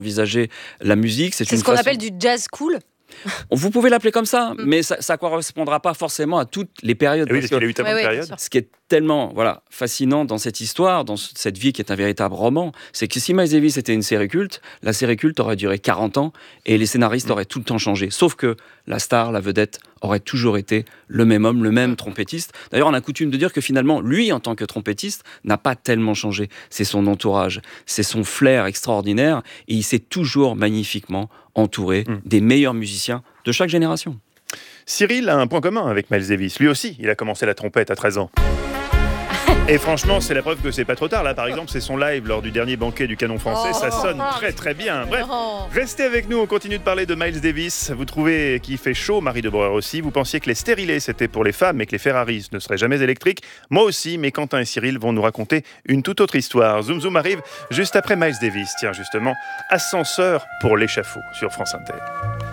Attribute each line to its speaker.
Speaker 1: envisager la musique.
Speaker 2: C'est ce qu'on appelle du jazz cool.
Speaker 1: Vous pouvez l'appeler comme ça, mais ça ne correspondra pas forcément à toutes les périodes.
Speaker 3: Oui, parce qu'il a eu tellement de périodes.
Speaker 1: Ce qui est tellement fascinant dans cette histoire, dans cette vie qui est un véritable roman, c'est que si Miles Davis était une série culte, la série culte aurait duré 40 ans et les scénaristes auraient tout le temps changé. Sauf que la star, la vedette, aurait toujours été le même homme, le même trompettiste. D'ailleurs, on a coutume de dire que finalement, lui, en tant que trompettiste, n'a pas tellement changé. C'est son entourage, c'est son flair extraordinaire et il s'est toujours magnifiquement entouré des meilleurs musiciens de chaque génération.
Speaker 3: Cyril a un point commun avec Miles Davis. Lui aussi, il a commencé la trompette à 13 ans. Et franchement, c'est la preuve que c'est pas trop tard. Là, par exemple, c'est son live lors du dernier banquet du Canon français. Ça sonne très très bien. Bref, restez avec nous. On continue de parler de Miles Davis. Vous trouvez qu'il fait chaud, Marie de Breuer aussi. Vous pensiez que les stérilés, c'était pour les femmes et que les Ferraris ne seraient jamais électriques. Moi aussi, mais Quentin et Cyril vont nous raconter une toute autre histoire. Zoom Zoom arrive juste après Miles Davis. Tiens, justement, Ascenseur pour l'échafaud sur France Inter.